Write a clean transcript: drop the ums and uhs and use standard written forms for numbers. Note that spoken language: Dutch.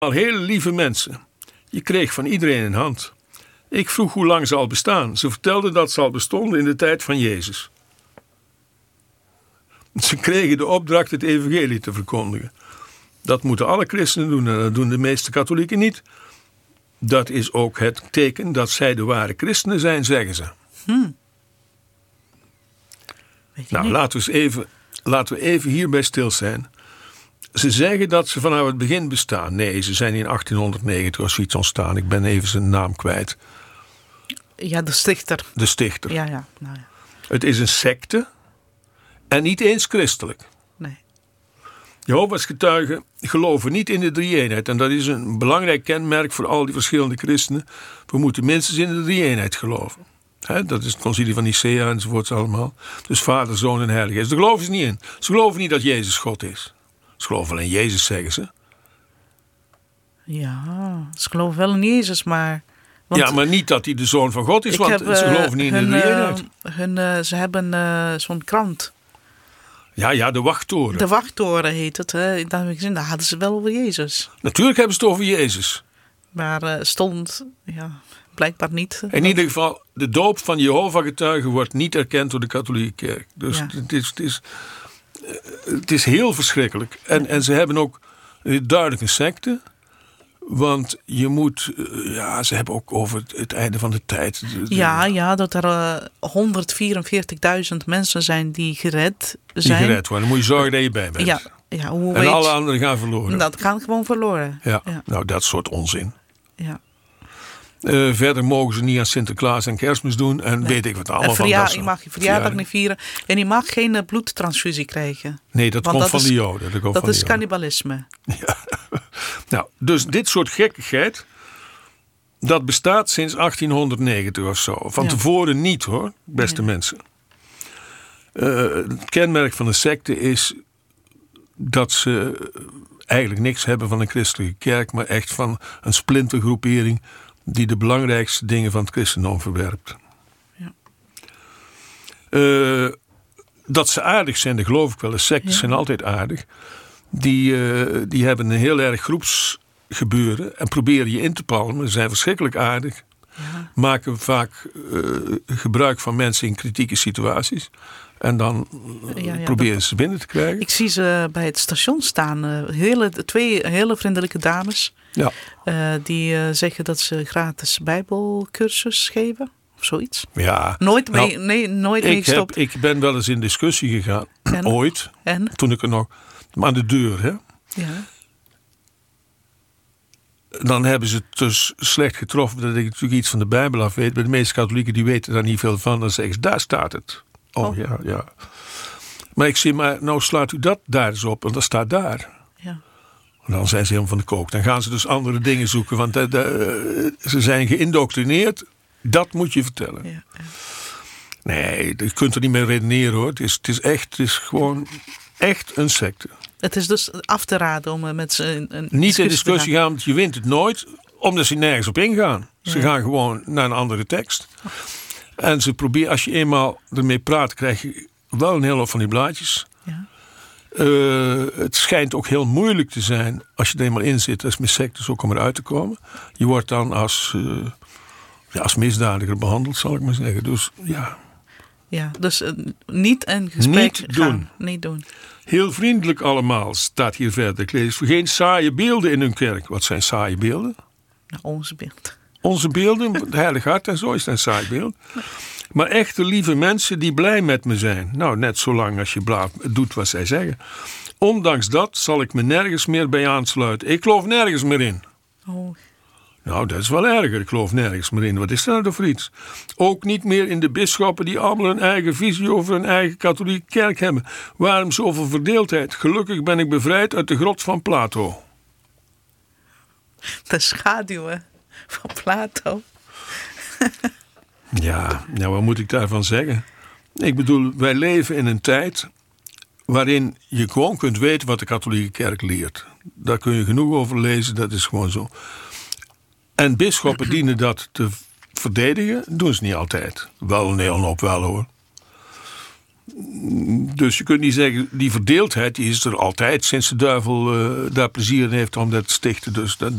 Al hele lieve mensen. Je kreeg van iedereen een hand. Ik vroeg hoe lang ze al bestaan. Ze vertelden dat ze al bestonden in de tijd van Jezus. Ze kregen de opdracht het evangelie te verkondigen. Dat moeten alle christenen doen en dat doen de meeste katholieken niet. Dat is ook het teken dat zij de ware christenen zijn, zeggen ze. Nou, laten we even hierbij stil zijn. Ze zeggen dat ze vanaf het begin bestaan. Nee, ze zijn in 1890 of zoiets ontstaan. Ik ben even zijn naam kwijt. Ja, de stichter. De stichter. Ja. Nou ja. Het is een secte en niet eens christelijk. Nee. Jehovah's getuigen geloven niet in de drie-eenheid. En dat is een belangrijk kenmerk voor al die verschillende christenen. We moeten minstens in de drie-eenheid geloven. Dat is het concilie van Nicea enzovoorts allemaal. Dus Vader, Zoon en Heilige Geest. Daar geloven ze niet in. Ze geloven niet dat Jezus God is. Ze geloven wel in Jezus, zeggen ze. Ja, ze geloven wel in Jezus, maar... Ja, maar niet dat hij de Zoon van God is, want ze geloven niet in de drie-eenheid. Ze hebben zo'n krant. Ja, de Wachttoren. De Wachttoren heet het. Hè. Dat heb ik gezien, daar hadden ze wel over Jezus. Natuurlijk hebben ze het over Jezus. Maar stond, blijkbaar niet. In ieder geval, de doop van Jehovah-getuigen wordt niet erkend door de katholieke kerk. Dus het is heel verschrikkelijk. En ze hebben ook duidelijk een secte. Want je moet... ze hebben ook over het einde van de tijd... dat er 144.000 mensen zijn die gered zijn. Die gered worden. Dan moet je zorgen dat je bij bent. En alle anderen gaan verloren. Dat gaan gewoon verloren. Ja. Nou, dat soort onzin. Ja. Verder mogen ze niet aan Sinterklaas en Kerstmis doen. En weet ik wat allemaal van dat. Je mag je verjaardag niet vieren. En je mag geen bloedtransfusie krijgen. Nee, dat komt van de Joden. Dat is cannibalisme. Ja. Nou, dus dit soort gekkigheid, dat bestaat sinds 1890 of zo. Van tevoren niet hoor, beste mensen. Het kenmerk van een secte is dat ze eigenlijk niks hebben van een christelijke kerk, maar echt van een splintergroepering die de belangrijkste dingen van het christendom verwerpt. Ja. Dat ze aardig zijn, dat geloof ik wel. De sectes zijn altijd aardig. Die hebben een heel erg groepsgebeuren en proberen je in te palmen. Ze zijn verschrikkelijk aardig. Ja. Maken vaak gebruik van mensen in kritieke situaties. En dan proberen ze binnen te krijgen. Ik zie ze bij het station staan. Twee hele vriendelijke dames. Ja. Die zeggen dat ze gratis bijbelcursus geven. Of zoiets. Ja. Nooit mee gestopt. Ik ben wel eens in discussie gegaan. Ooit. Toen ik er nog... Maar aan de deur, hè. Ja. Dan hebben ze het dus slecht getroffen dat ik natuurlijk iets van de Bijbel af weet. Bij de meeste katholieken die weten daar niet veel van. Dan zeggen ze, daar staat het. Ja. Maar ik zeg, maar nou slaat u dat daar eens op. Want dat staat daar. Ja. En dan zijn ze helemaal van de kook. Dan gaan ze dus andere dingen zoeken. Want ze zijn geïndoctrineerd. Dat moet je vertellen. Ja. Nee, je kunt er niet meer redeneren hoor. Het is gewoon echt een secte. Het is dus af te raden om met ze een niet in discussie gaan, want je wint het nooit. Omdat ze nergens op ingaan. Ze gaan gewoon naar een andere tekst. En ze proberen, als je eenmaal ermee praat, krijg je wel een hele hoop van die blaadjes. Ja. Het schijnt ook heel moeilijk te zijn als je er eenmaal in zit. Dat is met sectes ook om eruit te komen. Je wordt dan als misdadiger behandeld, zal ik maar zeggen. Dus ja. Ja, dus niet een gesprek gaan. Niet doen. Heel vriendelijk allemaal, staat hier verder. Ik lees geen saaie beelden in hun kerk. Wat zijn saaie beelden? Nou, onze beelden. Onze beelden, het Heilige Hart en zo is een saai beeld. Maar echte lieve mensen die blij met me zijn. Nou, net zolang als je doet wat zij zeggen. Ondanks dat zal ik me nergens meer bij aansluiten. Ik geloof nergens meer in. Oh. Nou, dat is wel erger. Ik geloof nergens meer in. Wat is dat nou voor iets? Ook niet meer in de bisschoppen die allemaal hun eigen visie over hun eigen katholieke kerk hebben. Waarom zoveel verdeeldheid? Gelukkig ben ik bevrijd uit de grot van Plato. De schaduwen van Plato. Ja, nou wat moet ik daarvan zeggen? Ik bedoel, wij leven in een tijd waarin je gewoon kunt weten wat de katholieke kerk leert. Daar kun je genoeg over lezen, dat is gewoon zo. En bisschoppen dienen dat te verdedigen, doen ze niet altijd. Wel een hele hoop wel hoor. Dus je kunt niet zeggen, die verdeeldheid die is er altijd sinds de duivel daar plezier in heeft om dat te stichten. Dus